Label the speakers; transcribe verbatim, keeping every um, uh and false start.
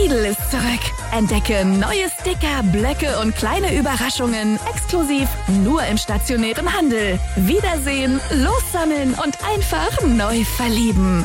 Speaker 1: Lidl ist zurück. Entdecke neue Sticker, Blöcke und kleine Überraschungen exklusiv nur im stationären Handel. Wiedersehen, lossammeln und einfach neu verlieben.